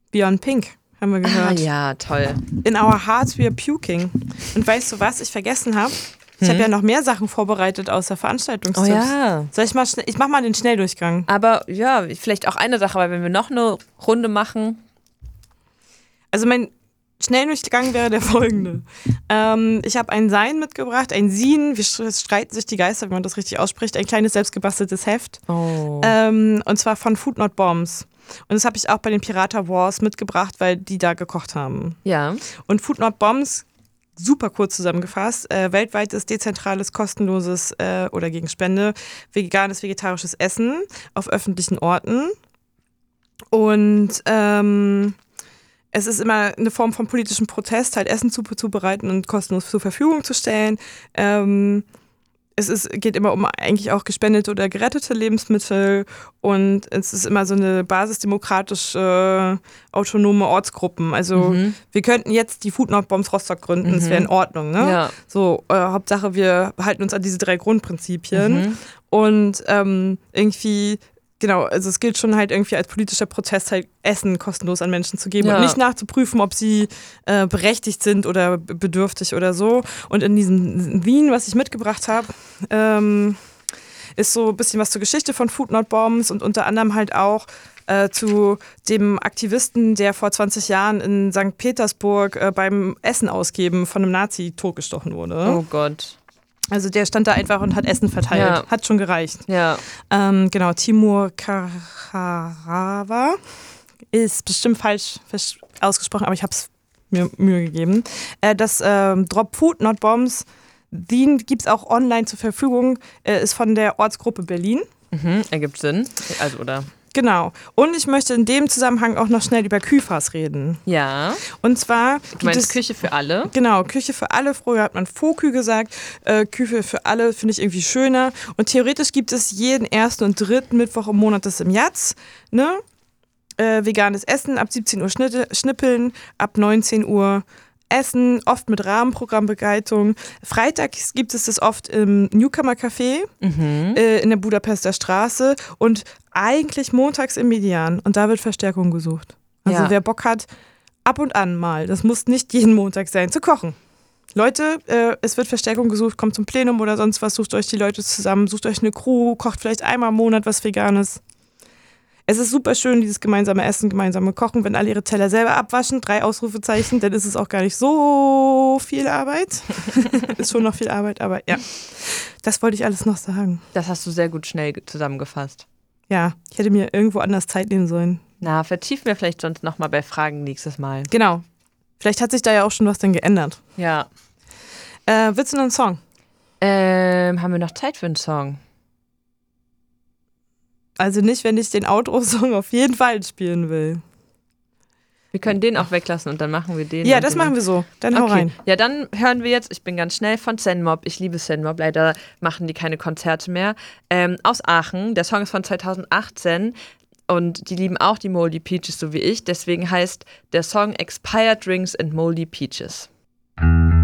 Beyond Pink haben wir gehört. Ah ja, toll. In Our Hearts We Are Puking. Und weißt du, was ich vergessen habe? Ich habe ja noch mehr Sachen vorbereitet außer Veranstaltungstipps. Oh ja. Soll ich mal ich mach mal den Schnelldurchgang. Aber ja, vielleicht auch eine Sache, weil wenn wir noch eine Runde machen. Also mein Schnelldurchgang wäre der folgende. Ich habe ein Sein mitgebracht, ein Sin, es streiten sich die Geister, wenn man das richtig ausspricht, ein kleines selbstgebasteltes Heft. Oh. Und zwar von Food Not Bombs. Und das habe ich auch bei den Pirata Wars mitgebracht, weil die da gekocht haben. Ja. Und Food Not Bombs, super kurz zusammengefasst, weltweites, dezentrales, kostenloses oder gegen Spende, veganes, vegetarisches Essen auf öffentlichen Orten. Und es ist immer eine Form von politischem Protest, halt Essen zubereiten und kostenlos zur Verfügung zu stellen. Geht immer um eigentlich auch gespendete oder gerettete Lebensmittel und es ist immer so eine basisdemokratische, autonome Ortsgruppen. Also wir könnten jetzt die Food Not Bombs Rostock gründen, das wäre in Ordnung. Ne? Ja. So, Hauptsache wir halten uns an diese 3 Grundprinzipien und irgendwie. Genau, also es gilt schon halt irgendwie als politischer Protest halt Essen kostenlos an Menschen zu geben und nicht nachzuprüfen, ob sie berechtigt sind oder bedürftig oder so. Und in diesem Wien, was ich mitgebracht habe, ist so ein bisschen was zur Geschichte von Food Not Bombs und unter anderem halt auch zu dem Aktivisten, der vor 20 Jahren in St. Petersburg beim Essen ausgeben von einem Nazi totgestochen wurde. Oh Gott. Also der stand da einfach und hat Essen verteilt. Ja. Hat schon gereicht. Ja. Genau, Timur Karava ist bestimmt falsch ausgesprochen, aber ich habe es mir Mühe gegeben. Das Drop Food Not Bombs, den gibt es auch online zur Verfügung, ist von der Ortsgruppe Berlin. Ergibt Sinn. Also, oder? Genau. Und ich möchte in dem Zusammenhang auch noch schnell über Küfas reden. Ja. Und zwar Du meinst Küche für alle? Genau, Küche für alle. Früher hat man Fokü gesagt. Küche für alle finde ich irgendwie schöner. Und theoretisch gibt es jeden 1. und 3. Mittwoch im Monat des im Jatz. Ne? Veganes Essen, ab 17 Uhr schnippeln, ab 19 Uhr Essen, oft mit Rahmenprogrammbegleitung. Freitags gibt es das oft im Newcomer Café in der Budapester Straße und eigentlich montags im Median. Und da wird Verstärkung gesucht. Also wer Bock hat, ab und an mal, das muss nicht jeden Montag sein, zu kochen. Leute, es wird Verstärkung gesucht, kommt zum Plenum oder sonst was, sucht euch die Leute zusammen, sucht euch eine Crew, kocht vielleicht einmal im Monat was Veganes. Es ist super schön, dieses gemeinsame Essen, gemeinsame Kochen, wenn alle ihre Teller selber abwaschen, 3 Ausrufezeichen, dann ist es auch gar nicht so viel Arbeit. Ist schon noch viel Arbeit, aber ja. Das wollte ich alles noch sagen. Das hast du sehr gut schnell zusammengefasst. Ja, ich hätte mir irgendwo anders Zeit nehmen sollen. Na, vertiefen wir vielleicht sonst nochmal bei Fragen nächstes Mal. Genau. Vielleicht hat sich da ja auch schon was dann geändert. Ja. Willst du noch einen Song? Haben wir noch Zeit für einen Song? Also nicht, wenn ich den Outro-Song auf jeden Fall spielen will. Wir können den auch weglassen und dann machen wir den. Ja, das machen wir so. Dann hau rein. Ja, dann hören wir jetzt, ich bin ganz schnell, von Zen Mob. Ich liebe Zen Mob, leider machen die keine Konzerte mehr. Aus Aachen, der Song ist von 2018 und die lieben auch die Moldy Peaches, so wie ich. Deswegen heißt der Song Expired Drinks and Moldy Peaches.